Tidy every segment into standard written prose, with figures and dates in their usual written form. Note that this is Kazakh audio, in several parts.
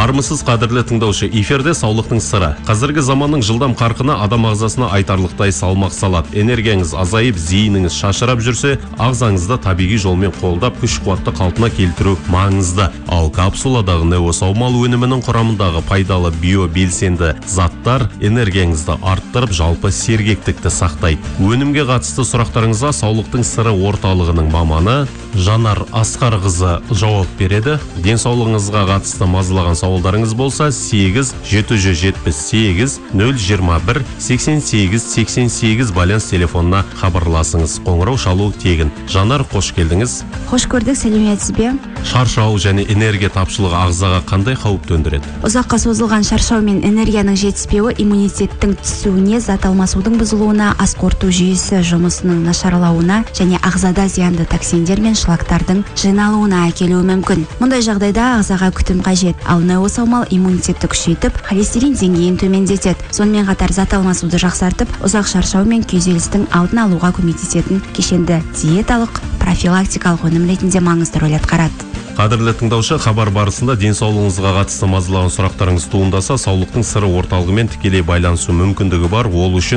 Армысыз қадірлі тыңдаушы, эфирде саулықтың сыры. Қазіргі заманның жылдам қарқыны адам ағзасына айтарлықтай салмақ салады. Энергияңыз азайып, зейініңіз шашырап жүрсе, ағзаңызды табиғи жолмен қолдап, күш-қуатты қалпына келтіру маңызды. Ал капсуладағы неосаумал өнімінің құрамындағы пайдалы биобелсенді заттар энергияңызды арттырып, жалпы сергектікті сақтайды. Өнімге қатысты сұрақтарыңызға саулықтың сыры орталығының маманы Жанар Асқарқызы жауап береді. Денсаулығыңызға қатысты мазалаған сауалдарыңыз болса, 8-778-021-88-88 байланыс телефонына хабарласыңыз. Қоңырау шалу тегін. Жанар, қош келдіңіз. Қош көрдік, сәлеметсіз бе? Шаршау және энергия тапшылығы ағзаға қандай қауіп төндіреді? Ұзаққа созылған шаршау мен энергияның жетіспеуі иммунитеттің түсуіне, зат алмасудың бұзылуына, ас қорыту жүйесі жұмысының нашарлауына және ағзада зиянды токсиндер мен шлактардың жиналуына әкелуі мүмкін. Мұндай жағдайда ағзаға күтім қажет. Ал неосаумал иммунитетті күшейтіп, холестерин деңгейін төмендетеді. Сонымен қатар зат алмасуды жақсартып, ұзақ шаршау мен күйзелістің алдын алуға көмектесетін кешенді диеталық профилактикалық өнім ретінде маңызды рөл атқарады. Қадірлі тыңдаушы, хабар барысында денсаулығыңызға қатысты мазалаған сұрақтарыңыз туындаса, саулықтың сыры орталығымен тікелей байланысу мүмкіндігі бар. Ол үшін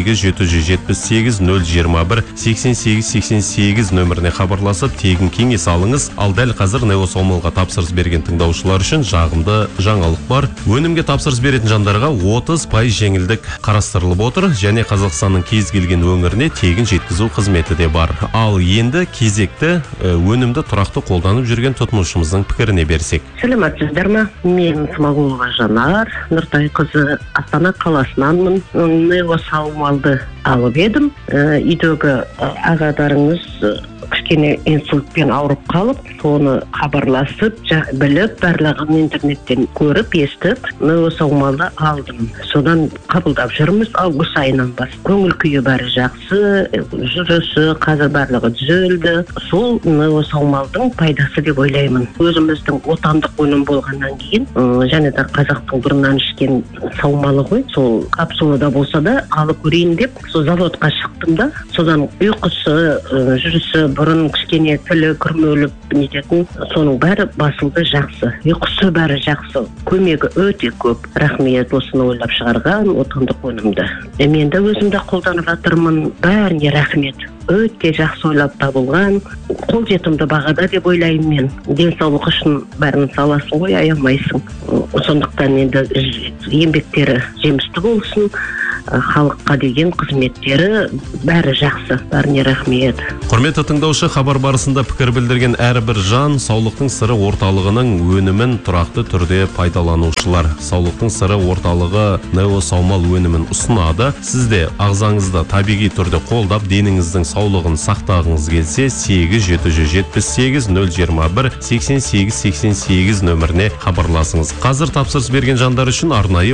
8-778-021-88-88 нөміріне хабарласып, тегін кеңес алыңыз. Ал дәл қазір неосаумалға тапсырыс берген тыңдаушылар үшін жағымды жаңалық бар. Өнімге тапсырыс беретін жандарға 30% жеңілдік қарастырылып отыр, және Қазақстанның кез келген өңіріне тегін жеткізу қызметі де бар. Ал енді кезекті өнімді тұрақты қолданып жүрген тұтынушымыздың пікіріне берсек. Сәлеметсіздер ме? Мен Смағұлова Жанар, Нұртай қызы, Астана қаласынанмын. Неосаумалды алып едім. Үйдегі ағадарыңыз кішкене инсультпен ауырып қалып, соны хабарласып, біліп, барлығын интернеттен көріп, естіп, неосаумалды алдым. Содан қабылдап жүрміз, август айынан бас. Көңіл күйі бәрі жақсы, жүрісі, қазір барлығы түзелді. Сол неосаумалдың пайдасы деп ойлаймын. Өзіміздің отандық өнім болғаннан кейін, және де қазақтың бұрыннан ішкен саумалы ғой, сол капсулада болса да алып көрейін деп, сол заводқа шықтым да, содан ұйқысы, жүрісі, бұрын кішкене тілі күрмеліп нететін, соның бәрі басылды, жақсы. Ұйқысы бәрі жақсы. Көмегі өте көп. Рахмет, осыны ойлап шығарған отандық өнімді. Мен де өзімді қолданып жатырмын. Бәріне рахмет. Өте жақсы ойлап табылған, қолжетімді бағада деп ойлаймын мен. Денсаулық үшін бәрін саласың ғой, аямайсың. Сондықтан енді еңбектері жемісті болсын, халыққа деген қызметтері бәрі жақсы. Бәріне рахмет. Құрметті тыңдаушы, хабар барысында пікір білдірген әрбір жан саулықтың сыры орталығының өнімін тұрақты түрде пайдаланушылар. Саулықтың сыры орталығы неосаумал өнімін ұсынады. Сізде ағзаңызды табиғи түрде қолдап, деніңіздің саулығын сақтағыңыз келсе, 8-778-021-88-88 нөміріне хабарласыңыз. Қазір тапсырыс берген жандар үшін арнайы